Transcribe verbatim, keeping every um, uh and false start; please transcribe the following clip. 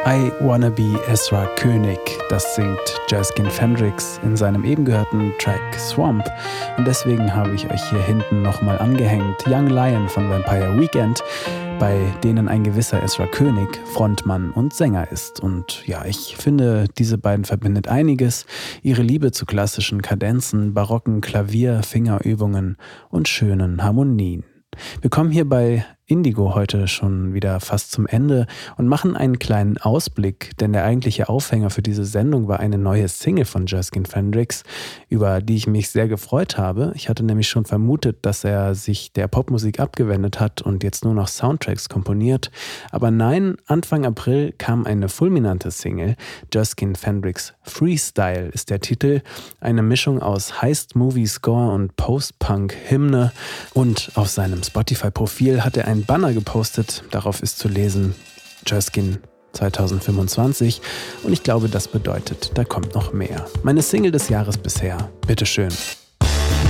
I Wanna Be Ezra König, das singt Jaskin Fendrix in seinem eben gehörten Track Swamp. Und deswegen habe ich euch hier hinten nochmal angehängt Young Lion von Vampire Weekend, bei denen ein gewisser Ezra König Frontmann und Sänger ist. Und ja, ich finde, diese beiden verbindet einiges. Ihre Liebe zu klassischen Kadenzen, barocken Klavier-Fingerübungen und schönen Harmonien. Wir kommen hier bei Indigo heute schon wieder fast zum Ende und machen einen kleinen Ausblick, denn der eigentliche Aufhänger für diese Sendung war eine neue Single von Jaskin Fendrix, über die ich mich sehr gefreut habe. Ich hatte nämlich schon vermutet, dass er sich der Popmusik abgewendet hat und jetzt nur noch Soundtracks komponiert. Aber nein, Anfang April kam eine fulminante Single. Jaskin Fendrix Freestyle ist der Titel, eine Mischung aus Heist-Movie-Score und Post-Punk-Hymne, und auf seinem Spotify-Profil hat er ein Banner gepostet, darauf ist zu lesen Jaskin zwanzig fünfundzwanzig, und ich glaube, das bedeutet, da kommt noch mehr. Meine Single des Jahres bisher, bitteschön.